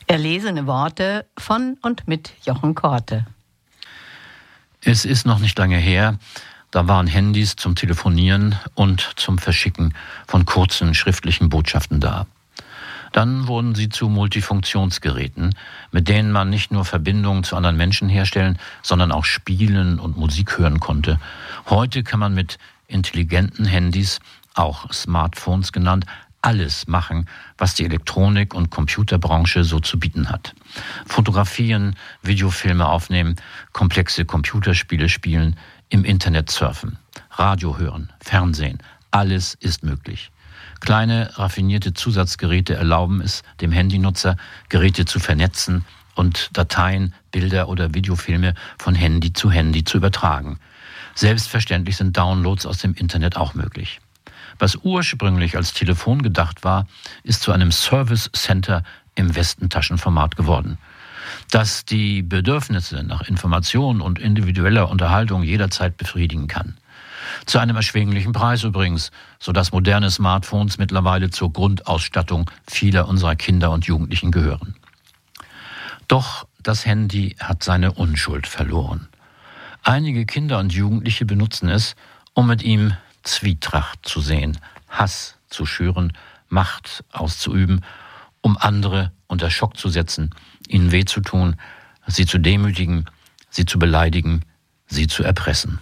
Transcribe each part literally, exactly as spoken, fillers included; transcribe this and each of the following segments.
Erlesene Worte von und mit Jochen Korte. Es ist noch nicht lange her, da waren Handys zum Telefonieren und zum Verschicken von kurzen schriftlichen Botschaften da. Dann wurden sie zu Multifunktionsgeräten, mit denen man nicht nur Verbindungen zu anderen Menschen herstellen, sondern auch spielen und Musik hören konnte. Heute kann man mit intelligenten Handys, auch Smartphones genannt, alles machen, was die Elektronik- und Computerbranche so zu bieten hat. Fotografieren, Videofilme aufnehmen, komplexe Computerspiele spielen, im Internet surfen, Radio hören, Fernsehen, alles ist möglich. Kleine, raffinierte Zusatzgeräte erlauben es dem Handynutzer, Geräte zu vernetzen und Dateien, Bilder oder Videofilme von Handy zu Handy zu übertragen. Selbstverständlich sind Downloads aus dem Internet auch möglich. Was ursprünglich als Telefon gedacht war, ist zu einem Service Center im Westentaschenformat geworden, das die Bedürfnisse nach Information und individueller Unterhaltung jederzeit befriedigen kann. Zu einem erschwinglichen Preis übrigens, sodass moderne Smartphones mittlerweile zur Grundausstattung vieler unserer Kinder und Jugendlichen gehören. Doch das Handy hat seine Unschuld verloren. Einige Kinder und Jugendliche benutzen es, um mit ihm Zwietracht zu sehen, Hass zu schüren, Macht auszuüben, um andere unter Schock zu setzen, ihnen weh zu tun, sie zu demütigen, sie zu beleidigen, sie zu erpressen.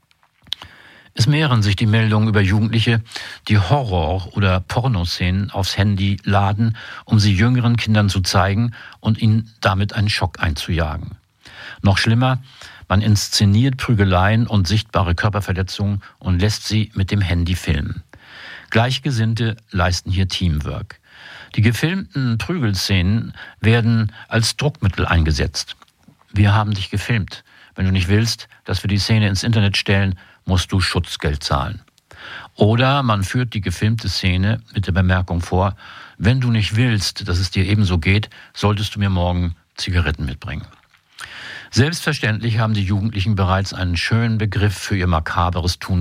Es mehren sich die Meldungen über Jugendliche, die Horror- oder Pornoszenen aufs Handy laden, um sie jüngeren Kindern zu zeigen und ihnen damit einen Schock einzujagen. Noch schlimmer, man inszeniert Prügeleien und sichtbare Körperverletzungen und lässt sie mit dem Handy filmen. Gleichgesinnte leisten hier Teamwork. Die gefilmten Prügelszenen werden als Druckmittel eingesetzt. Wir haben dich gefilmt. Wenn du nicht willst, dass wir die Szene ins Internet stellen, musst du Schutzgeld zahlen. Oder man führt die gefilmte Szene mit der Bemerkung vor, wenn du nicht willst, dass es dir ebenso geht, solltest du mir morgen Zigaretten mitbringen. Selbstverständlich haben die Jugendlichen bereits einen schönen Begriff für ihr makaberes Tun